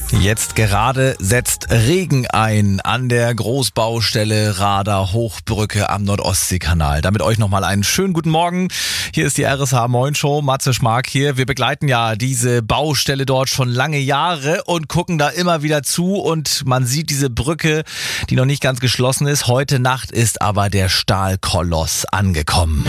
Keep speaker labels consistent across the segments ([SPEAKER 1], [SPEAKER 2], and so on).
[SPEAKER 1] Jetzt gerade setzt Regen ein an der Großbaustelle Rader Hochbrücke am Nordostseekanal. Damit euch nochmal einen schönen guten Morgen. Hier ist die RSH Moin Show, Matze Schmark hier. Wir begleiten ja diese Baustelle dort schon lange Jahre und gucken da immer wieder zu und man sieht diese Brücke, die noch nicht ganz geschlossen ist. Heute Nacht ist aber der Stahlkoloss angekommen.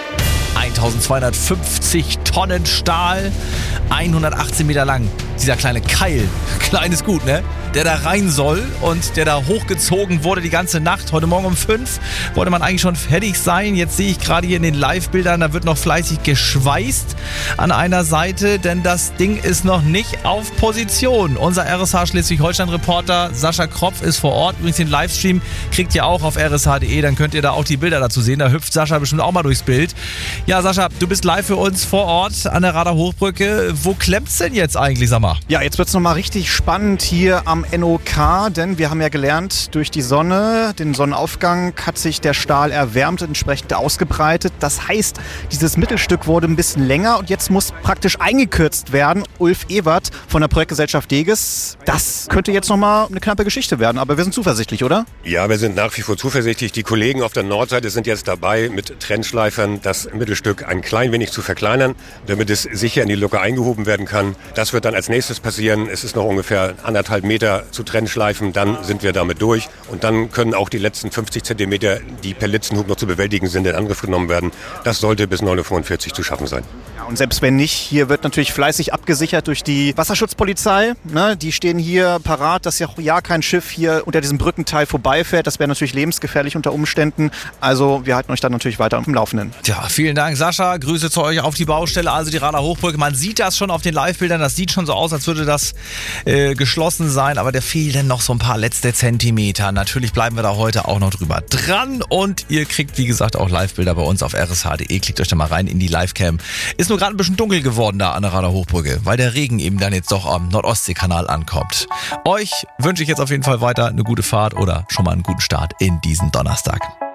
[SPEAKER 1] 1250 Tonnen Stahl, 118 Meter lang. Dieser kleine Keil, klein ist gut, ne? Der da rein soll und der da hochgezogen wurde die ganze Nacht. Heute Morgen um 5 wollte man eigentlich schon fertig sein. Jetzt sehe ich gerade hier in den Live-Bildern, da wird noch fleißig geschweißt an einer Seite, denn das Ding ist noch nicht auf Position. Unser RSH Schleswig-Holstein-Reporter Sascha Kropf ist vor Ort. Übrigens den Livestream kriegt ihr auch auf rsh.de, dann könnt ihr da auch die Bilder dazu sehen. Da hüpft Sascha bestimmt auch mal durchs Bild. Ja, Sascha, du bist live für uns vor Ort an der Rader Hochbrücke. Wo klemmt's denn jetzt eigentlich, sag mal?
[SPEAKER 2] Ja, jetzt wird's nochmal richtig spannend hier am NOK, denn wir haben ja gelernt, durch die Sonne, den Sonnenaufgang, hat sich der Stahl erwärmt und entsprechend ausgebreitet. Das heißt, dieses Mittelstück wurde ein bisschen länger und jetzt muss praktisch eingekürzt werden. Ulf Ewert von der Projektgesellschaft Deges, das könnte jetzt nochmal eine knappe Geschichte werden, aber wir sind zuversichtlich, oder?
[SPEAKER 3] Ja, wir sind nach wie vor zuversichtlich. Die Kollegen auf der Nordseite sind jetzt dabei, mit Trennschleifern das Mittelstück ein klein wenig zu verkleinern, damit es sicher in die Lücke eingehoben werden kann. Das wird dann als nächstes passieren. Es ist noch ungefähr 1,5 Meter zu Trennschleifen, dann sind wir damit durch und dann können auch die letzten 50 Zentimeter, die per Litzenhub noch zu bewältigen sind, in Angriff genommen werden. Das sollte bis 9:45 Uhr zu schaffen sein.
[SPEAKER 2] Ja, und selbst wenn nicht, hier wird natürlich fleißig abgesichert durch die Wasserschutzpolizei. Ne? Die stehen hier parat, dass ja kein Schiff hier unter diesem Brückenteil vorbeifährt. Das wäre natürlich lebensgefährlich unter Umständen. Also wir halten euch dann natürlich weiter auf dem Laufenden.
[SPEAKER 1] Tja, vielen Dank, Sascha. Grüße zu euch auf die Baustelle, also die Rader Hochbrücke. Man sieht das schon auf den Live-Bildern. Das sieht schon so aus, als würde das geschlossen sein. Aber der fehlen noch so ein paar letzte Zentimeter. Natürlich bleiben wir da heute auch noch drüber dran. Und ihr kriegt, wie gesagt, auch Live-Bilder bei uns auf rsh.de. Klickt euch da mal rein in die Live-Cam. Ist nur gerade ein bisschen dunkel geworden da an der Rader Hochbrücke, weil der Regen eben dann jetzt doch am Nordostseekanal ankommt. Euch wünsche ich jetzt auf jeden Fall weiter eine gute Fahrt oder schon mal einen guten Start in diesen Donnerstag.